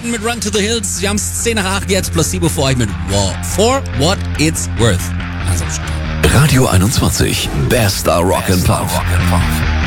Morton mit Run to the Hills. Wir haben es 10 nach 8 jetzt, plus 7 für euch mit War. For what it's worth. Also, Radio 21, bester Rock and Pop.